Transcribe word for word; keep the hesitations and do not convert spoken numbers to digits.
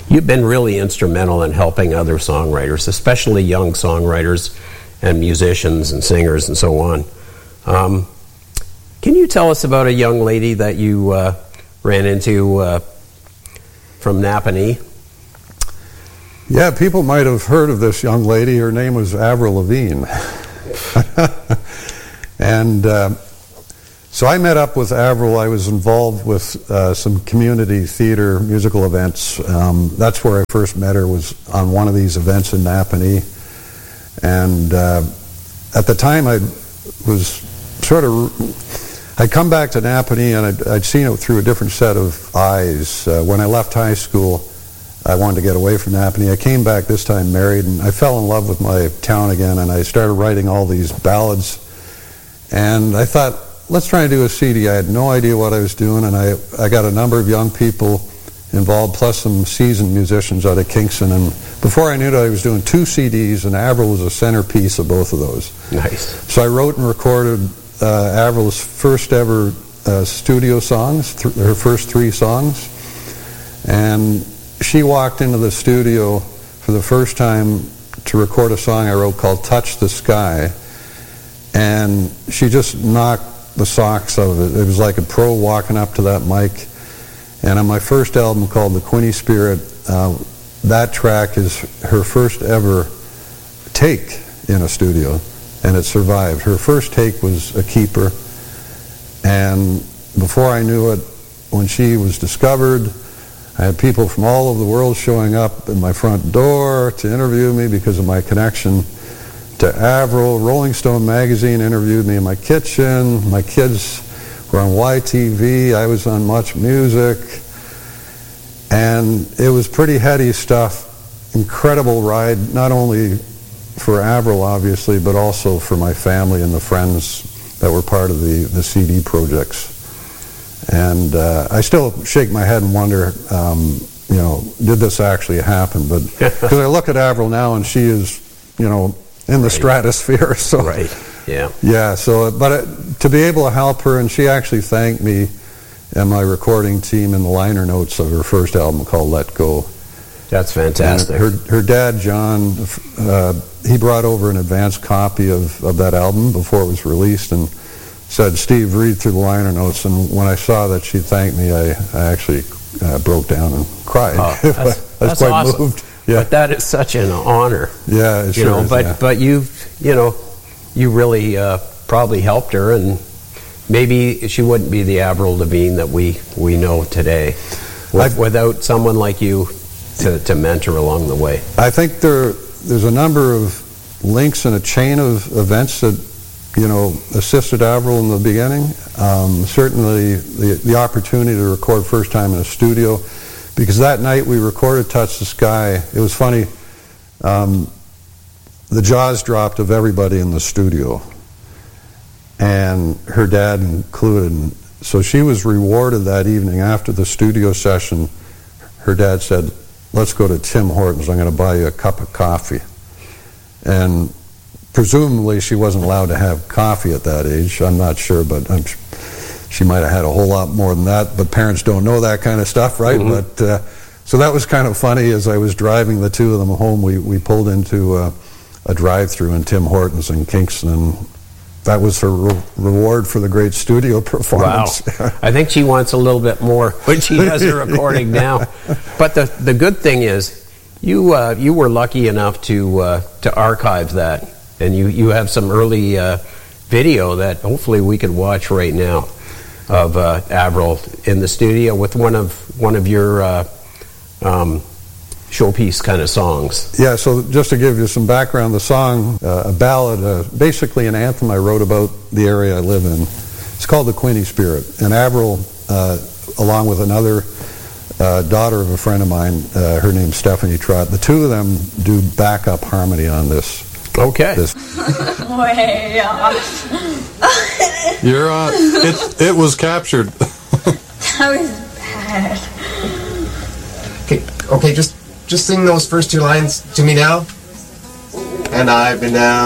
you've been really instrumental in helping other songwriters, especially young songwriters and musicians and singers and so on. Um, can you tell us about a young lady that you uh, ran into uh, from Napanee? Yeah, people might have heard of this young lady. Her name was Avril Lavigne. And uh, so I met up with Avril. I was involved with uh, some community theater musical events. Um, that's where I first met her, was on one of these events in Napanee. And uh, at the time, I was sort of, I'd come back to Napanee and I'd, I'd seen it through a different set of eyes. Uh, when I left high school, I wanted to get away from Napanee. I came back this time married, and I fell in love with my town again, and I started writing all these ballads. And I thought, let's try and do a C D. I had no idea what I was doing, and I, I got a number of young people involved, plus some seasoned musicians out of Kingston. And before I knew it, I was doing two C Ds, and Avril was a centerpiece of both of those. Nice. So I wrote and recorded uh, Avril's first ever uh, studio songs, th- her first three songs. And she walked into the studio for the first time to record a song I wrote called Touch the Sky, and she just knocked the socks out of it. It was like a pro walking up to that mic. And on my first album called The Quinny Spirit, uh, that track is her first ever take in a studio, and it survived. Her first take was a keeper, and before I knew it, when she was discovered, I had people from all over the world showing up at my front door to interview me because of my connection to Avril. Rolling Stone magazine interviewed me in my kitchen. My kids were on Y T V. I was on Much Music. And it was pretty heady stuff. Incredible ride, not only for Avril, obviously, but also for my family and the friends that were part of the, the C D projects. And uh, I still shake my head and wonder, um, you know, did this actually happen? But because I look at Avril now and she is, you know, in the right. stratosphere. So, right. Yeah. Yeah. So, but it, to be able to help her, and she actually thanked me and my recording team in the liner notes of her first album called Let Go. That's fantastic. And her her dad, John, uh, he brought over an advance copy of, of that album before it was released, and said, Steve, read through the liner notes. And when I saw that she thanked me, I, I actually uh, broke down and cried. Oh, that's, I was that's quite awesome. moved. Yeah. But that is such an honor. Yeah, it you sure know, is, but yeah. but you you know, you really uh, probably helped her, and maybe she wouldn't be the Avril Lavigne that we, we know today with, without someone like you to, to mentor along the way. I think there there's a number of links in a chain of events that, you know, assisted Avril in the beginning. Um, certainly the, the opportunity to record first time in a studio, because that night we recorded Touch the Sky. It was funny, um, the jaws dropped of everybody in the studio, and her dad included. And so she was rewarded that evening after the studio session. Her dad said, let's go to Tim Hortons, I'm going to buy you a cup of coffee. And presumably she wasn't allowed to have coffee at that age. I'm not sure, but I'm, she might have had a whole lot more than that. But parents don't know that kind of stuff, right? Mm-hmm. But uh, so that was kind of funny. As I was driving the two of them home, we, we pulled into a, a drive-through in Tim Hortons in Kingston, and that was her re- reward for the great studio performance. Wow. I think she wants a little bit more when she does her recording now. But the the good thing is, you uh, you were lucky enough to uh, to archive that. And you, you have some early uh, video that hopefully we could watch right now of uh, Avril in the studio with one of one of your uh, um, showpiece kind of songs. Yeah, so just to give you some background, the song, uh, a ballad, uh, basically an anthem I wrote about the area I live in. It's called The Quinny Spirit. And Avril, uh, along with another uh, daughter of a friend of mine, uh, her name's Stephanie Trott, the two of them do backup harmony on this. Okay. This. Way off. You're on. It, it was captured. That was bad. Okay, okay, just just sing those first two lines to me now. And I've been down